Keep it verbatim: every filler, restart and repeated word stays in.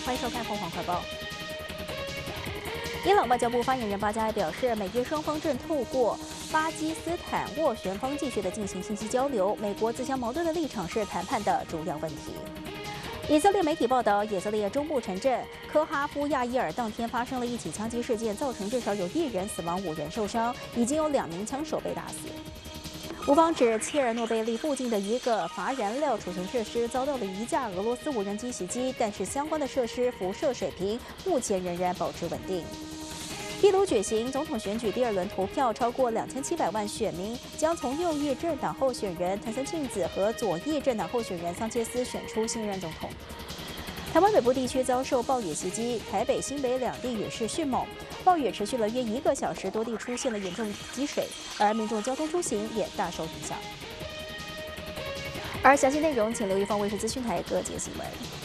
欢迎收看《凤凰快报》。伊朗外交部发言人巴加埃表示，美伊双方正透过巴基斯坦斡旋方继续的进行信息交流。美国自相矛盾的立场是谈判的主要问题。以色列媒体报道，以色列中部城镇科哈夫亚伊尔当天发生了一起枪击事件，造成至少有一人死亡，五人受伤，已经有两名枪手被打死。 乌方指切尔诺贝利附近的一个乏燃料储存设施遭到了一架俄罗斯无人机袭击，但是相关的设施辐射水平目前仍然保持稳定。秘鲁举行总统选举第二轮投票，超过两千七百万选民将从右翼政党候选人藤森庆子和左翼政党候选人桑切斯选出新任总统。 台湾北部地区遭受暴雨袭击，台北、新北两地雨势迅猛，暴雨持续了约一个小时，多地出现了严重积水，而民众交通出行也大受影响。而详细内容，请留意方卫视资讯台各节新闻。